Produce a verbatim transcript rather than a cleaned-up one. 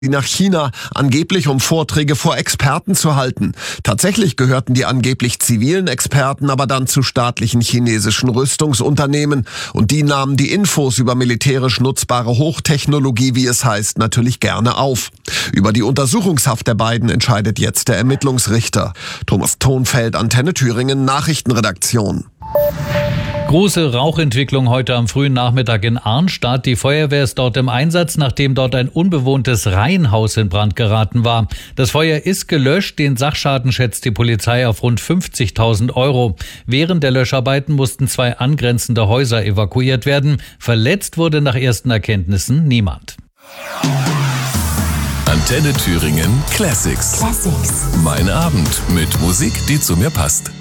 nach China, angeblich um Vorträge vor Experten zu halten. Tatsächlich gehörten die angeblich zivilen Experten aber dann zu staatlichen chinesischen Rüstungsunternehmen und die nahmen die Infos über militärisch nutzbare Hochtechnologie, wie es heißt, natürlich gerne auf. Über die Untersuchungshaft der beiden entscheidet jetzt der Ermittlungsrichter. Thomas Thonfeld, Antenne Thüringen, Nachrichtenredaktion. Große Rauchentwicklung heute am frühen Nachmittag in Arnstadt. Die Feuerwehr ist dort im Einsatz, nachdem dort ein unbewohntes Reihenhaus in Brand geraten war. Das Feuer ist gelöscht. Den Sachschaden schätzt die Polizei auf rund fünfzigtausend Euro. Während der Löscharbeiten mussten zwei angrenzende Häuser evakuiert werden. Verletzt wurde nach ersten Erkenntnissen niemand. Antenne Thüringen Classics. Classics. Mein Abend mit Musik, die zu mir passt.